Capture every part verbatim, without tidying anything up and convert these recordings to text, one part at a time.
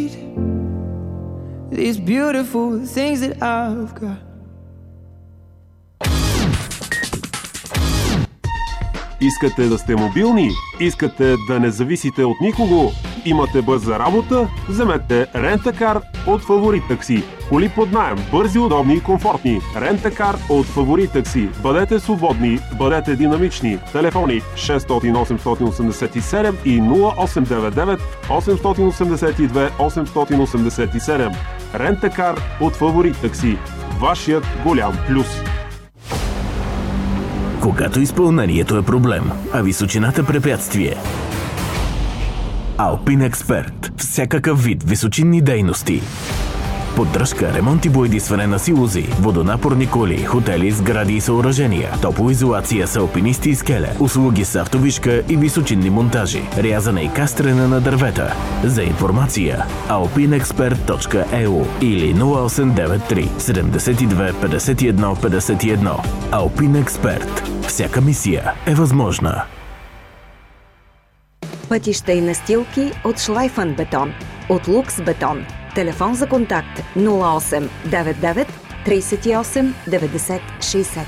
These beautiful things that I've got. Искате да сте мобилни? Искате да не зависите от никого? Имате бърза работа? Вземете Rent-A-Car от Фаворит Такси. Коли под наем, бързи, удобни и комфортни. Rent-A-Car от Фаворит Такси. Бъдете свободни, бъдете динамични. Телефони шест осем осем осем седем и нула осем девет девет осем осем две осем осем седем. Rent-A-Car от Фаворит Такси. Вашият голям плюс. Когато изпълнението е проблем, а височината препятствие. Alpine Expert. Всякакъв вид височинни дейности. Поддръжка, ремонт и боядисване на силози, водонапорни коли, хотели, сгради и съоръжения, топлоизолация с алпинисти и скеле, услуги с автовишка и височинни монтажи, рязане и кастрене на дървета. За информация alpine expert точка e u или нула осем девет три седемдесет и две петдесет и едно петдесет и едно. Alpine Expert. Всяка мисия е възможна. Пътища и настилки от Шлайфан бетон, от Лукс бетон. Телефон за контакт нула осем девет девет тридесет и осем деветдесет шейсет.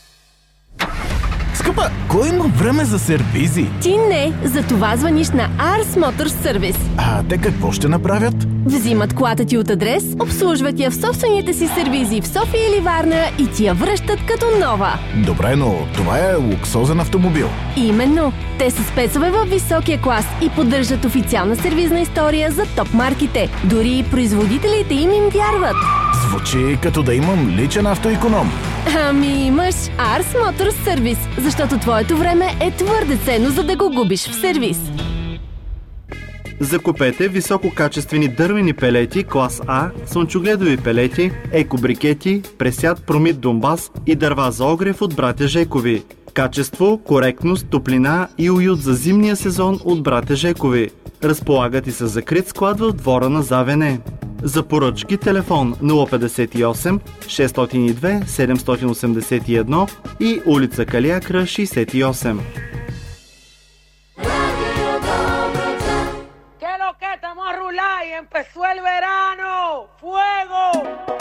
Скъпа, кой има време за сервизи? Ти не, за това звъниш на Ars Motor Service. А те какво ще направят? Взимат колата ти от адрес, обслужват я в собствените си сервизи в София или Варна и ти я връщат като нова. Добре, но това е луксозен автомобил. Именно. Те са спецове в високия клас и поддържат официална сервизна история за топ марките. Дори и производителите им им вярват. Звучи като да имам личен автоиконом. Ами имаш Ars Motor Service, защото твоето време е твърде ценно, за да го губиш в сервиз. Закупете висококачествени дървени пелети клас А, слънчогледови пелети, екобрикети, пресят Промит Донбас и дърва за огрев от братя Жекови. Качество, коректност, топлина и уют за зимния сезон от братя Жекови. Разполагат и със закрит склад в двора на Завене. За поръчки телефон нула петдесет и осем шестстотин и две седемстотин осемдесет и едно и улица Калиакра шейсет и осем. ¿Qué lo que estamos a rular y empezó el verano? ¡Fuego!